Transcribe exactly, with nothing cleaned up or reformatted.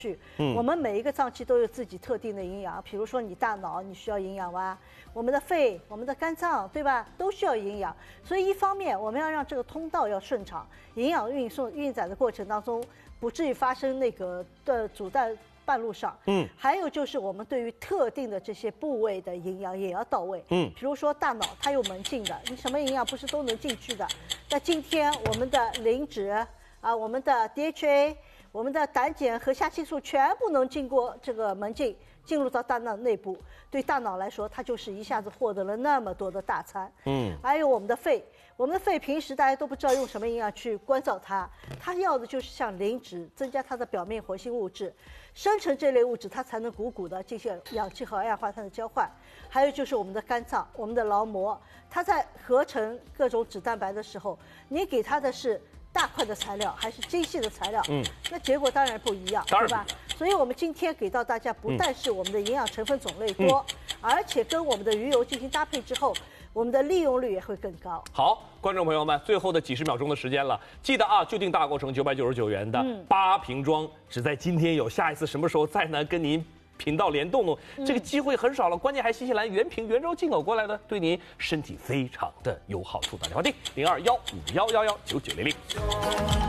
去，嗯，我们每一个脏器都有自己特定的营养，比如说你大脑你需要营养哇，我们的肺、我们的肝脏，对吧，都需要营养。所以一方面我们要让这个通道要顺畅，营养运送运载的过程当中不至于发生那个的阻在半路上，嗯，还有就是我们对于特定的这些部位的营养也要到位，嗯，比如说大脑它有门禁的，你什么营养不是都能进去的？那今天我们的磷脂啊，我们的 D H A。我们的胆碱和虾青素全部能经过这个门径进入到大脑内部，对大脑来说，它就是一下子获得了那么多的大餐。嗯，还有我们的肺，我们的肺平时大家都不知道用什么营养去关照它，它要的就是像磷脂，增加它的表面活性物质，生成这类物质，它才能汩汩的进行氧气和二氧化碳的交换。还有就是我们的肝脏，我们的劳模，它在合成各种脂蛋白的时候，你给它的是大块的材料还是精细的材料？嗯，那结果当然不一样，对吧？所以我们今天给到大家，不但是我们的营养成分种类多，嗯、而且跟我们的鱼油进行搭配之后，我们的利用率也会更高。 好，观众朋友们，最后的几十秒钟的时间了，记得啊，就定大购城九百九十九元的八瓶装，只在今天有，下一次什么时候再呢？跟您频道联动呢？这个机会很少了，关键还新西兰原瓶原装进口过来的，对您身体非常的有好处。打电话订零二幺五幺幺幺九九零零。